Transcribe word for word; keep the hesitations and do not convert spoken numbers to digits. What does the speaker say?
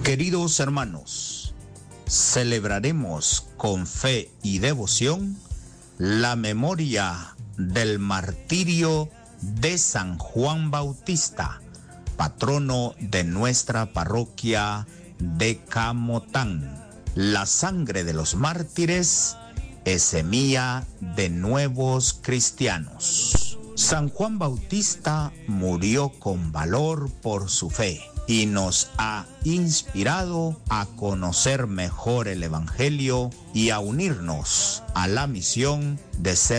Queridos hermanos, celebraremos con fe y devoción la memoria del martirio de San Juan Bautista, patrono de nuestra parroquia de Camotán. La sangre de los mártires es semilla de nuevos cristianos. San Juan Bautista murió con valor por su fe y nos ha inspirado a conocer mejor el Evangelio y a unirnos a la misión de ser